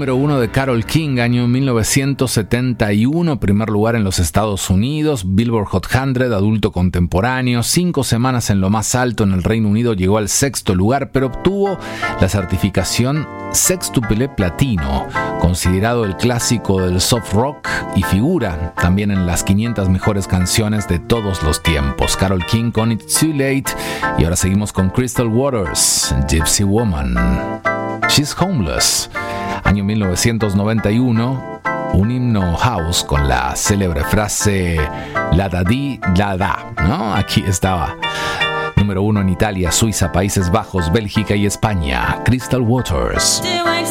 Número 1 de Carole King, año 1971, primer lugar en los Estados Unidos, Billboard Hot 100, adulto contemporáneo, 5 semanas en lo más alto en el Reino Unido, llegó al 6º lugar, pero obtuvo la certificación sextuple platino, considerado el clásico del soft rock y figura también en las 500 mejores canciones de todos los tiempos. Carole King con It's Too Late, y ahora seguimos con Crystal Waters, Gypsy Woman. She's Homeless, año 1991, un himno house con la célebre frase la da di la da, ¿no? Aquí estaba. Número 1 en Italia, Suiza, Países Bajos, Bélgica y España, Crystal Waters.